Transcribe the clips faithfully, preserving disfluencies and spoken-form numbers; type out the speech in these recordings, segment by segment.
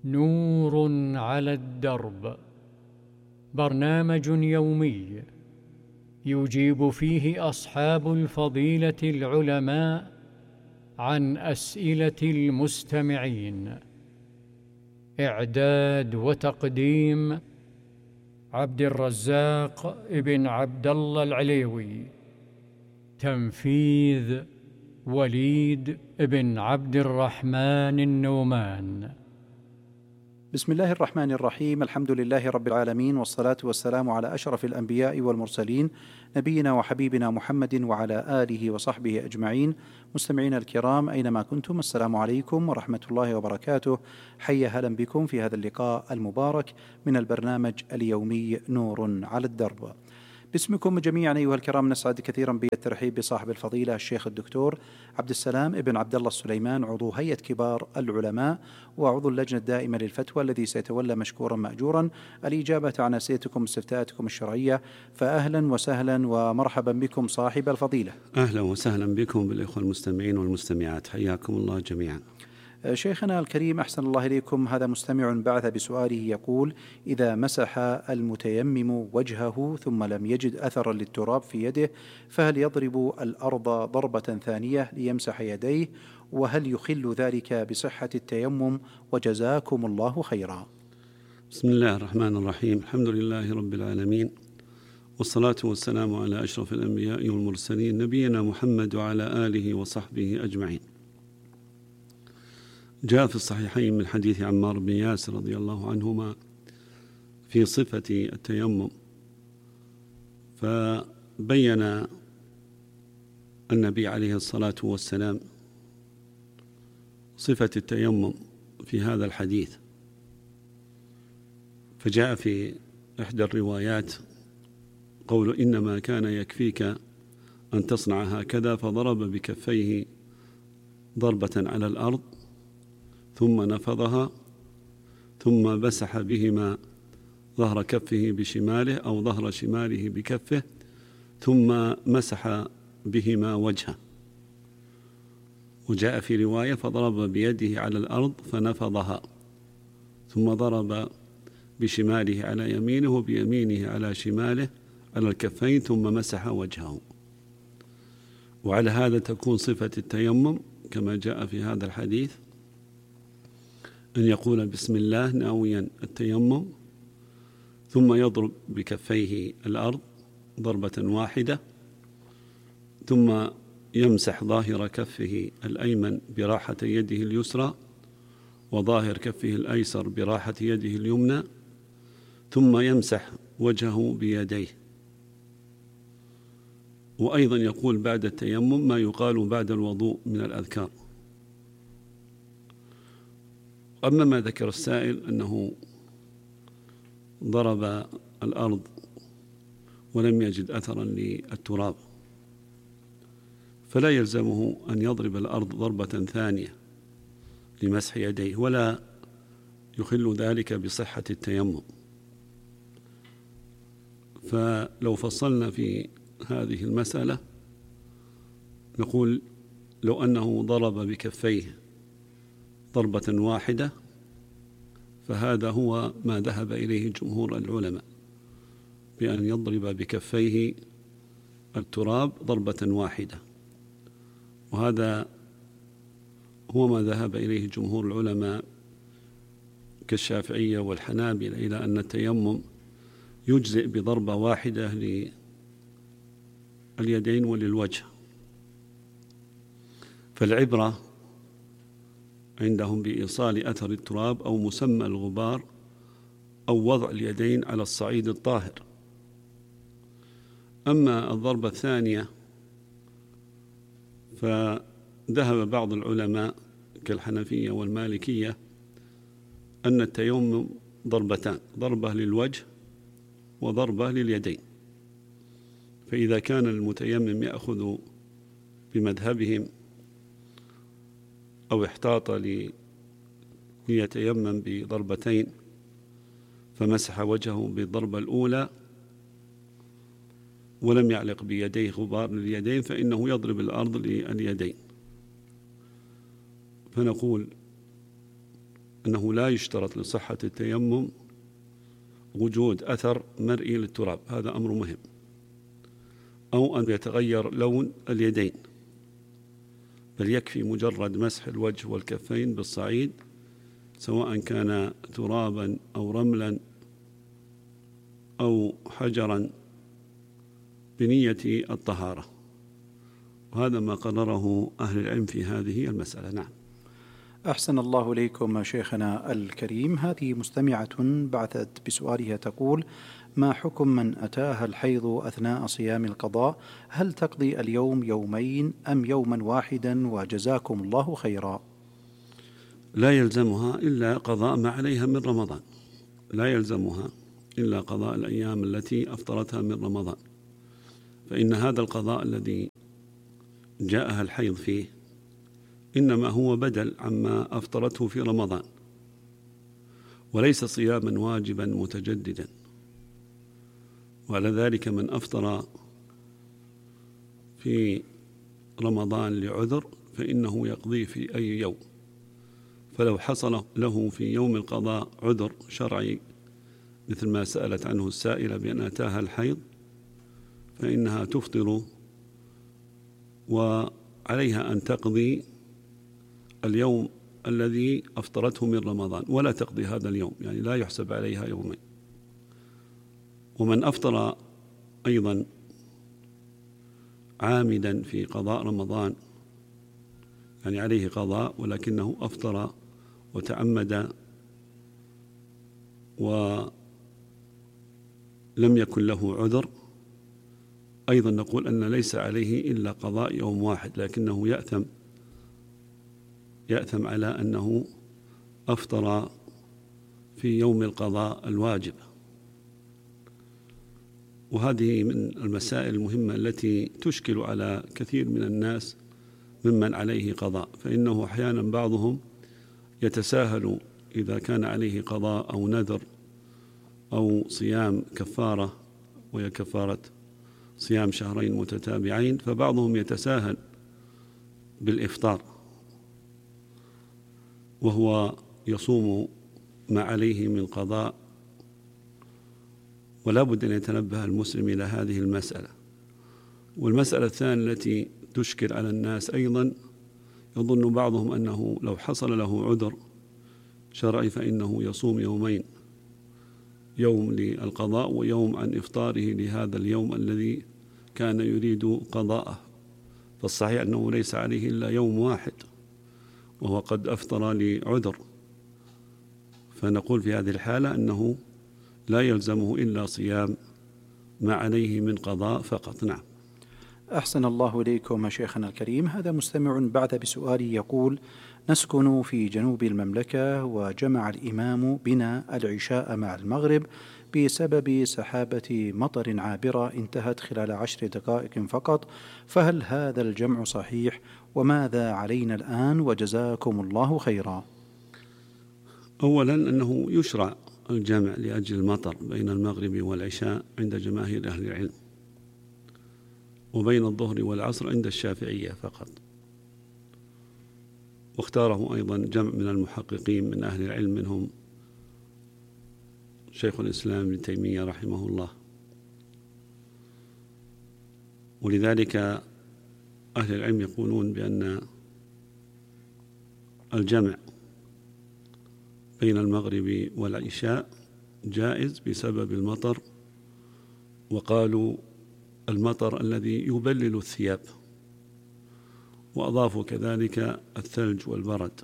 نور على الدرب، برنامج يومي يجيب فيه أصحاب الفضيلة العلماء عن أسئلة المستمعين. إعداد وتقديم عبد الرزاق ابن عبد الله العليوي. تنفيذ وليد ابن عبد الرحمن النومان. بسم الله الرحمن الرحيم. الحمد لله رب العالمين، والصلاة والسلام على أشرف الأنبياء والمرسلين، نبينا وحبيبنا محمد وعلى آله وصحبه أجمعين. مستمعينا الكرام أينما كنتم، السلام عليكم ورحمة الله وبركاته. حيا هلا بكم في هذا اللقاء المبارك من البرنامج اليومي نور على الدرب. باسمكم جميعا أيها الكرام نسعد كثيرا بالترحيب بصاحب الفضيلة الشيخ الدكتور عبد السلام ابن عبد الله السليمان، عضو هيئة كبار العلماء وعضو اللجنة الدائمة للفتوى، الذي سيتولى مشكورا مأجورا الإجابة عن أسئلتكم واستفتاءاتكم الشرعية. فأهلا وسهلا ومرحبا بكم صاحب الفضيلة. أهلا وسهلا بكم بالإخوة المستمعين والمستمعات، حياكم الله جميعا. شيخنا الكريم أحسن الله إليكم، هذا مستمع بعث بسؤاله يقول: إذا مسح المتيمم وجهه ثم لم يجد أثرا للتراب في يده، فهل يضرب الأرض ضربة ثانية ليمسح يديه؟ وهل يخل ذلك بصحة التيمم؟ وجزاكم الله خيرا. بسم الله الرحمن الرحيم. الحمد لله رب العالمين، والصلاة والسلام على أشرف الأنبياء والمرسلين، نبينا محمد وعلى آله وصحبه أجمعين. جاء في الصحيحين من حديث عمار بن ياسر رضي الله عنهما في صفة التيمم، فبين النبي عليه الصلاة والسلام صفة التيمم في هذا الحديث، فجاء في إحدى الروايات قول: إنما كان يكفيك أن تصنع هكذا، فضرب بكفيه ضربة على الأرض ثم نفضها، ثم مسح بهما ظهر كفه بشماله أو ظهر شماله بكفه، ثم مسح بهما وجهه. وجاء في رواية: فضرب بيده على الأرض فنفضها، ثم ضرب بشماله على يمينه وبيمينه على شماله على الكفين، ثم مسح وجهه. وعلى هذا تكون صفة التيمم كما جاء في هذا الحديث، أن يقول بسم الله ناويا التيمم، ثم يضرب بكفيه الأرض ضربة واحدة، ثم يمسح ظاهر كفه الأيمن براحة يده اليسرى، وظاهر كفه الأيسر براحة يده اليمنى، ثم يمسح وجهه بيديه. وأيضا يقول بعد التيمم ما يقال بعد الوضوء من الأذكار. أما ما ذكر السائل أنه ضرب الأرض ولم يجد أثرا للتراب، فلا يلزمه أن يضرب الأرض ضربة ثانية لمسح يديه، ولا يخل ذلك بصحة التيمم. فلو فصلنا في هذه المسألة نقول: لو أنه ضرب بكفيه ضربة واحدة، فهذا هو ما ذهب إليه جمهور العلماء، بأن يضرب بكفيه التراب ضربة واحدة. وهذا هو ما ذهب إليه جمهور العلماء كالشافعية والحنابلة، إلى أن التيمم يجزئ بضربة واحدة لليدين وللوجه. فالعبرة عندهم بإيصال أثر التراب أو مسمى الغبار أو وضع اليدين على الصعيد الطاهر. أما الضربة الثانية فذهب بعض العلماء كالحنفية والمالكية أن التيمم ضربتان: ضربة للوجه وضربة لليدين. فإذا كان المتيمم يأخذ بمذهبهم أو احتاط ليتيمم بضربتين، فمسح وجهه بالضربة الأولى ولم يعلق بيديه غبار لليدين، فإنه يضرب الأرض لليدين. فنقول أنه لا يشترط لصحة التيمم وجود أثر مرئي للتراب، هذا أمر مهم، أو أن يتغير لون اليدين، بل يكفي مجرد مسح الوجه والكفين بالصعيد سواء كان ترابا أو رملا أو حجرا بنية الطهارة، وهذا ما قرره أهل العلم في هذه المسألة. نعم. أحسن الله إليكم شيخنا الكريم. هذه مستمعة بعثت بسؤالها تقول: ما حكم من أتاها الحيض أثناء صيام القضاء؟ هل تقضي اليوم يومين أم يوما واحدا؟ وجزاكم الله خيرا. لا يلزمها إلا قضاء ما عليها من رمضان، لا يلزمها إلا قضاء الأيام التي أفطرتها من رمضان، فإن هذا القضاء الذي جاءها الحيض فيه إنما هو بدل عما أفطرته في رمضان، وليس صياما واجبا متجددا. وعلى ذلك من أفطر في رمضان لعذر فإنه يقضي في أي يوم، فلو حصل له في يوم القضاء عذر شرعي مثل ما سألت عنه السائلة بأن أتاها الحيض، فإنها تفطر وعليها أن تقضي اليوم الذي أفطرته من رمضان ولا تقضي هذا اليوم، يعني لا يحسب عليها يومين. ومن أفطر أيضا عامدا في قضاء رمضان، يعني عليه قضاء ولكنه أفطر وتعمد ولم يكن له عذر، أيضا نقول أن ليس عليه إلا قضاء يوم واحد، لكنه يأثم يأثم على أنه أفطر في يوم القضاء الواجب. وهذه من المسائل المهمة التي تشكل على كثير من الناس ممن عليه قضاء، فإنه أحيانا بعضهم يتساهل إذا كان عليه قضاء أو نذر أو صيام كفارة، وهي كفارة صيام شهرين متتابعين، فبعضهم يتساهل بالإفطار وهو يصوم ما عليه من قضاء، ولا بد أن يتنبه المسلم إلى هذه المسألة. والمسألة الثانية التي تشكل على الناس أيضا، يظن بعضهم أنه لو حصل له عذر شرعي فإنه يصوم يومين، يوم للقضاء ويوم عن إفطاره لهذا اليوم الذي كان يريد قضاءه، فالصحيح أنه ليس عليه إلا يوم واحد وهو قد أفطر لعذر، فنقول في هذه الحالة أنه لا يلزمه إلا صيام ما عليه من قضاء فقط. نعم. أحسن الله إليكم شيخنا الكريم. هذا مستمع بعث بسؤال يقول: نسكن في جنوب المملكة وجمع الإمام بنا العشاء مع المغرب بسبب سحابة مطر عابرة انتهت خلال عشر دقائق فقط، فهل هذا الجمع صحيح؟ وماذا علينا الآن؟ وجزاكم الله خيرا. أولا أنه يشرع الجمع لأجل المطر بين المغرب والعشاء عند جماهير أهل العلم، وبين الظهر والعصر عند الشافعية فقط، واختاره أيضا جمع من المحققين من أهل العلم منهم شيخ الإسلام ابن تيمية رحمه الله. ولذلك أهل العلم يقولون بأن الجمع بين المغرب والعشاء جائز بسبب المطر، وقالوا المطر الذي يبلل الثياب، وأضافوا كذلك الثلج والبرد،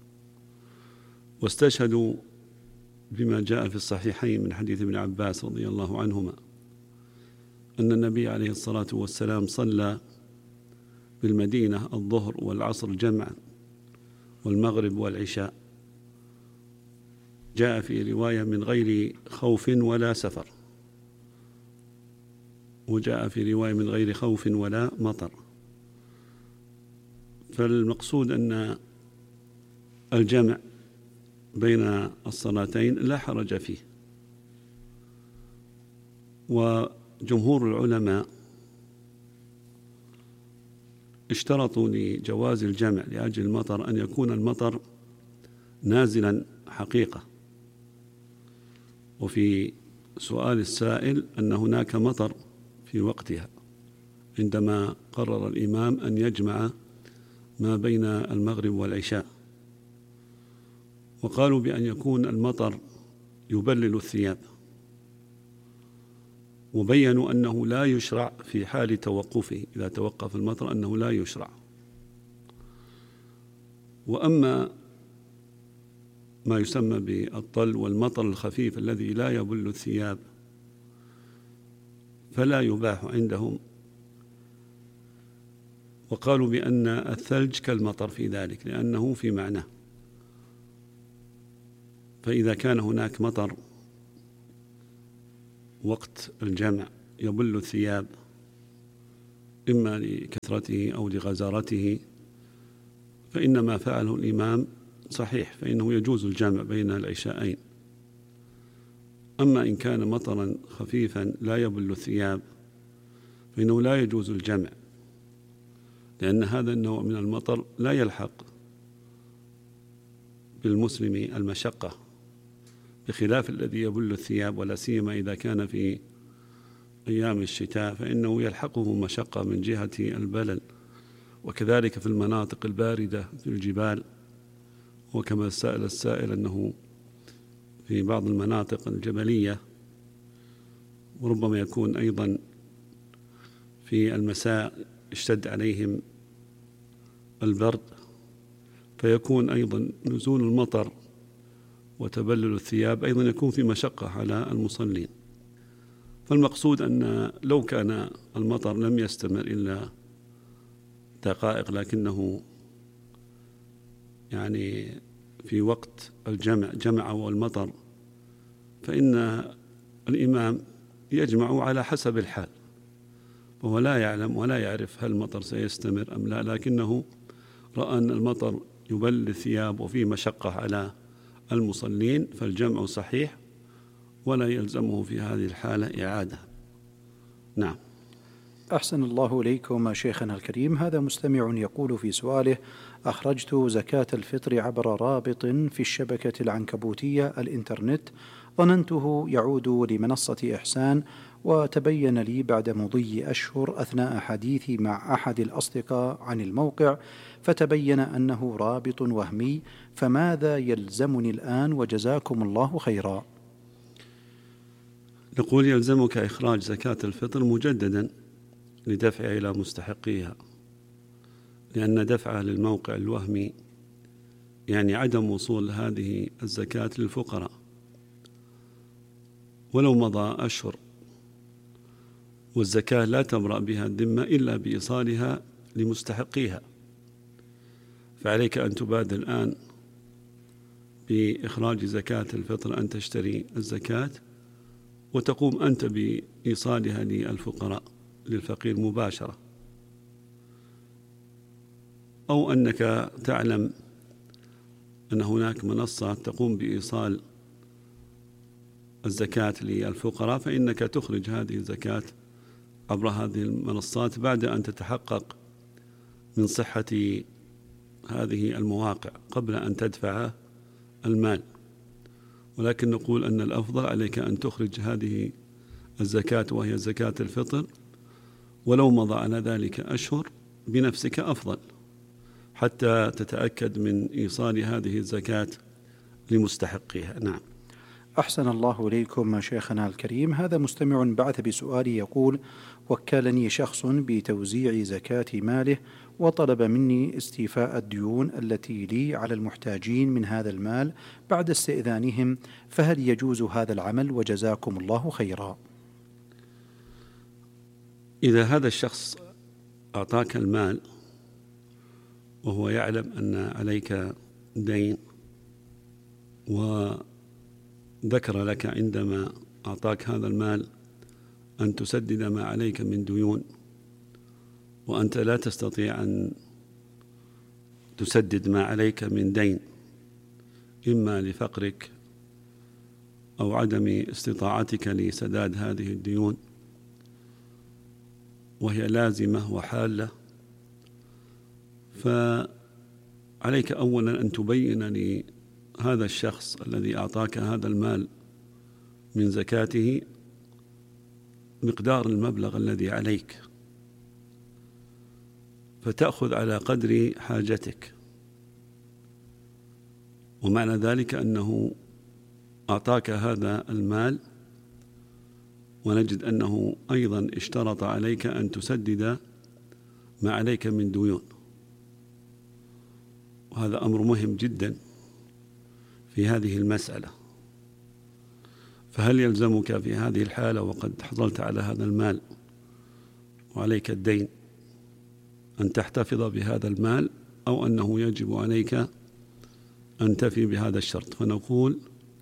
واستشهدوا بما جاء في الصحيحين من حديث ابن عباس رضي الله عنهما أن النبي عليه الصلاة والسلام صلى بالمدينة الظهر والعصر جمعا والمغرب والعشاء، جاء في رواية من غير خوف ولا سفر، وجاء في رواية من غير خوف ولا مطر. فالمقصود أن الجمع بين الصلاتين لا حرج فيه، وجمهور العلماء اشترطوا لجواز الجمع لأجل المطر أن يكون المطر نازلا حقيقة. وفي سؤال السائل أن هناك مطر في وقتها عندما قرر الإمام أن يجمع ما بين المغرب والعشاء، وقالوا بأن يكون المطر يبلل الثياب، وبينوا أنه لا يشرع في حال توقفه، إذا توقف المطر أنه لا يشرع. وأما ما يسمى بالطل والمطر الخفيف الذي لا يبل الثياب فلا يباح عندهم، وقالوا بأن الثلج كالمطر في ذلك لأنه في معناه. فإذا كان هناك مطر وقت الجمع يبل الثياب إما لكثرته أو لغزارته فإن ما فعله الإمام صحيح، فإنه يجوز الجمع بين العشاءين. أما إن كان مطرا خفيفا لا يبل الثياب فإنه لا يجوز الجمع، لأن هذا النوع من المطر لا يلحق بالمسلم المشقة، بخلاف الذي يبل الثياب، ولا سيما إذا كان في أيام الشتاء فإنه يلحقه مشقة من جهة البلل، وكذلك في المناطق الباردة في الجبال. وكما سأل السائل أنه في بعض المناطق الجبلية وربما يكون أيضا في المساء اشتد عليهم البرد، فيكون أيضا نزول المطر وتبلل الثياب أيضا يكون في مشقة على المصلين. فالمقصود أن لو كان المطر لم يستمر إلا دقائق لكنه يعني في وقت الجمع جمع والمطر، فإن الإمام يجمع على حسب الحال، وهو لا يعلم ولا يعرف هل المطر سيستمر أم لا، لكنه رأى أن المطر يبل الثياب وفيه مشقة على المصلين فالجمع صحيح ولا يلزمه في هذه الحالة إعادة. نعم. أحسن الله إليكم شيخنا الكريم. هذا مستمع يقول في سؤاله: أخرجت زكاة الفطر عبر رابط في الشبكة العنكبوتية الإنترنت، ظننته يعود لمنصة إحسان، وتبين لي بعد مضي أشهر أثناء حديثي مع أحد الأصدقاء عن الموقع فتبين أنه رابط وهمي، فماذا يلزمني الآن وجزاكم الله خيرا؟ نقول يلزمك إخراج زكاة الفطر مجددا لدفعها إلى مستحقيها، لأن دفعها للموقع الوهمي يعني عدم وصول هذه الزكاة للفقراء، ولو مضى أشهر والزكاة لا تبرأ بها الذمة إلا بإيصالها لمستحقيها، فعليك أن تبادر الآن بإخراج زكاة الفطر، أن تشتري الزكاة وتقوم أنت بإيصالها للفقراء للفقير مباشرة، أو أنك تعلم أن هناك منصة تقوم بإيصال الزكاة للفقراء فإنك تخرج هذه الزكاة عبر هذه المنصات بعد أن تتحقق من صحة هذه المواقع قبل أن تدفع المال. ولكن نقول أن الأفضل عليك أن تخرج هذه الزكاة وهي زكاة الفطر، ولو مضى على ذلك أشهر بنفسك أفضل، حتى تتأكد من إيصال هذه الزكاة لمستحقها. نعم. أحسن الله إليكم شيخنا الكريم. هذا مستمع بعث بسؤال يقول: وكلني شخص بتوزيع زكاة ماله وطلب مني استيفاء الديون التي لي على المحتاجين من هذا المال بعد استئذانهم، فهل يجوز هذا العمل وجزاكم الله خيرا؟ إذا هذا الشخص أعطاك المال وهو يعلم أن عليك دين وذكر لك عندما أعطاك هذا المال أن تسدد ما عليك من ديون، وأنت لا تستطيع أن تسدد ما عليك من دين إما لفقرك أو عدم استطاعتك لسداد هذه الديون وهي لازمة وحالة، فعليك أولا أن تبين هذا الشخص الذي أعطاك هذا المال من زكاته مقدار المبلغ الذي عليك، فتأخذ على قدر حاجتك، ومعنى ذلك أنه أعطاك هذا المال، ونجد أنه أيضا اشترط عليك أن تسدد ما عليك من ديون، وهذا أمر مهم جدا في هذه المسألة. فهل يلزمك في هذه الحالة وقد حصلت على هذا المال وعليك الدين أن تحتفظ بهذا المال، أو أنه يجب عليك أن تفي بهذا الشرط؟ فنقول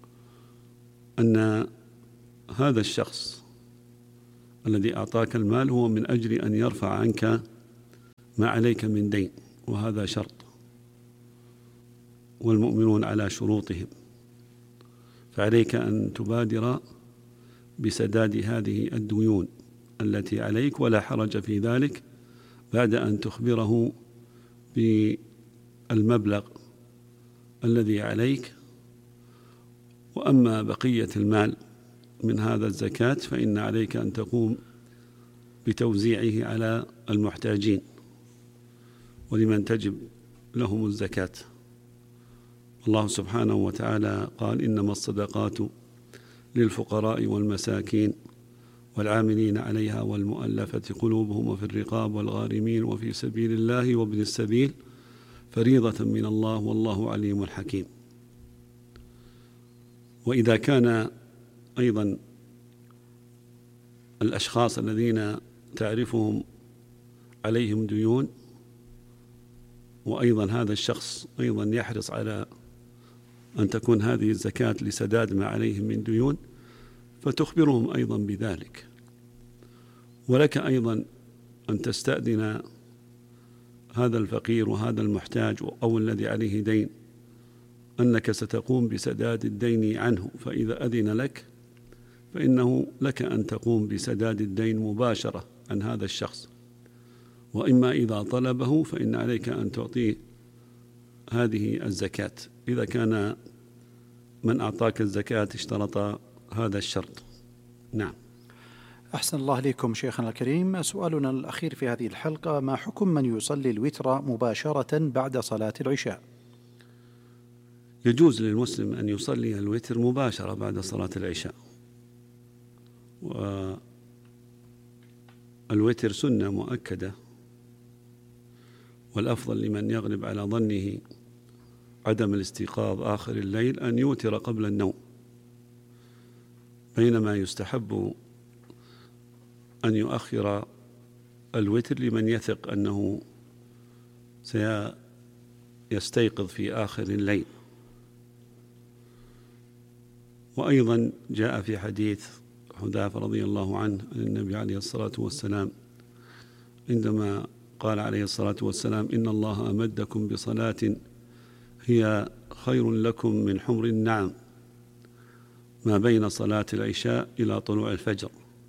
أن هذا الشخص الذي أعطاك المال هو من أجل أن يرفع عنك ما عليك من دين، وهذا شرط، والمؤمنون على شروطهم، فعليك أن تبادر بسداد هذه الديون التي عليك، ولا حرج في ذلك بعد أن تخبره بالمبلغ الذي عليك. وأما بقية المال من هذا الزكاة فإن عليك أن تقوم بتوزيعه على المحتاجين ولمن تجب لهم الزكاة. الله سبحانه وتعالى قال: إنما الصدقات للفقراء والمساكين والعاملين عليها والمؤلفة قلوبهم وفي الرقاب والغارمين وفي سبيل الله وابن السبيل فريضة من الله والله عليم حكيم. وإذا كان أيضا الأشخاص الذين تعرفهم عليهم ديون، وأيضا هذا الشخص أيضا يحرص على أن تكون هذه الزكاة لسداد ما عليهم من ديون، فتخبرهم أيضا بذلك. ولك أيضا أن تستأذن هذا الفقير وهذا المحتاج أو الذي عليه دين أنك ستقوم بسداد الدين عنه، فإذا أذن لك فإنه لك أن تقوم بسداد الدين مباشرة عن هذا الشخص، وإما إذا طلبه فإن عليك أن تعطيه هذه الزكاة إذا كان من أعطاك الزكاة اشترط هذا الشرط. نعم. أحسن الله إليكم شيخنا الكريم. سؤالنا الأخير في هذه الحلقة: ما حكم من يصلي الوتر مباشرة بعد صلاة العشاء؟ يجوز للمسلم أن يصلي الوتر مباشرة بعد صلاة العشاء، والوتر سنة مؤكدة، والأفضل لمن يغلب على ظنه عدم الاستيقاظ آخر الليل أن يوتر قبل النوم، بينما يستحب أن يؤخر الوتر لمن يثق أنه سيستيقظ في آخر الليل. وأيضا جاء في حديث حذافة رضي الله عنه عن النبي عليه الصلاة والسلام عندما قال عليه الصلاة والسلام: إن الله أمدكم بصلاة هي خير لكم من حمر النعم ما بين صلاة العشاء إلى طلوع الفجر،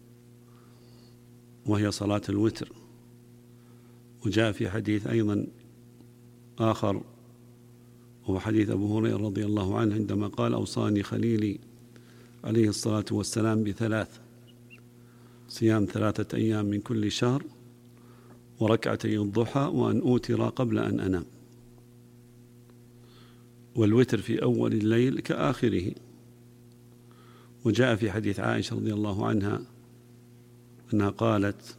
وهي صلاة الوتر. وجاء في حديث أيضا آخر وهو حديث أبو هريرة رضي الله عنه عندما قال: أوصاني خليلي عليه الصلاة والسلام بثلاث: صيام ثلاثة أيام من كل شهر، وركعتي الضحى، وأن أوتر قبل أن أنام. والوتر في أول الليل كآخره. وجاء في حديث عائشة رضي الله عنها أنها قالت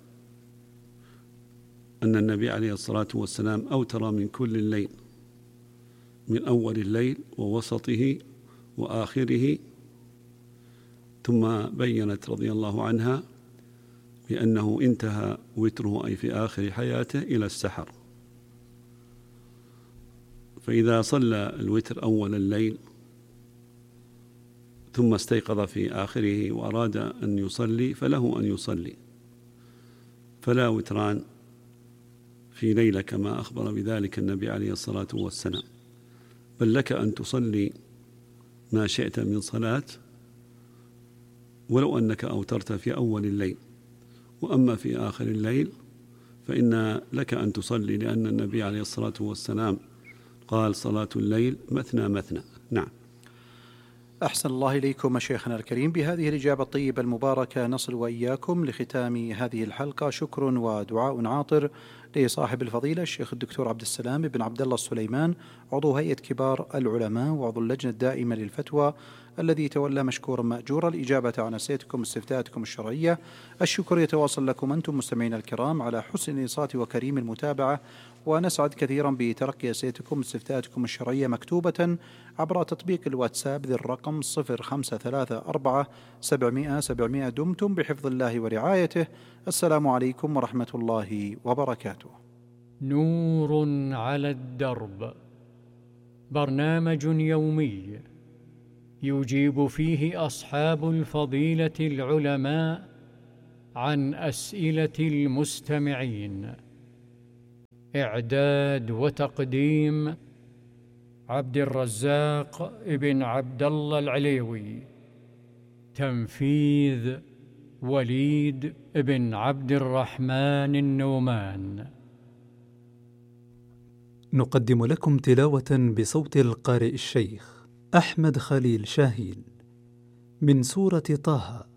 أن النبي عليه الصلاة والسلام أوتر من كل الليل، من أول الليل ووسطه وآخره، ثم بيّنت رضي الله عنها بأنه انتهى وتره أي في آخر حياته إلى السحر. فإذا صلى الوتر أول الليل ثم استيقظ في آخره وأراد أن يصلي فله أن يصلي، فلا وتران في ليلة كما أخبر بذلك النبي عليه الصلاة والسلام، بل لك أن تصلي ما شئت من صلاة ولو أنك أوترت في أول الليل. وأما في آخر الليل فإن لك أن تصلي، لأن النبي عليه الصلاة والسلام قال: صلاة الليل مثنى مثنى. نعم. أحسن الله إليكم شيخنا الكريم. بهذه الإجابة الطيبة المباركة نصل وإياكم لختام هذه الحلقة. شكر ودعاء عاطر لصاحب الفضيلة الشيخ الدكتور عبد السلام بن عبد الله السليمان، عضو هيئة كبار العلماء وعضو اللجنة الدائمة للفتوى، الذي تولى مشكورا مأجورا الإجابة عن أسئلتكم واستفتاءاتكم الشرعية. الشكر يتواصل لكم أنتم مستمعين الكرام على حسن الإنصات وكريم المتابعة، ونسعد كثيرا بتلقي أسئلتكم واستفتاءاتكم الشرعية مكتوبة عبر تطبيق الواتساب ذي الرقم صفر خمسة ثلاثة أربعة سبعمائة سبعمائة. دمتم بحفظ الله ورعايته. السلام عليكم ورحمة الله وبركاته. نور على الدرب، برنامج يومي يجيب فيه أصحاب الفضيلة العلماء عن أسئلة المستمعين. إعداد وتقديم عبد الرزاق ابن عبد الله العليوي. تنفيذ وليد ابن عبد الرحمن النومان. نقدم لكم تلاوة بصوت القارئ الشيخ أحمد خليل شاهين من سورة طه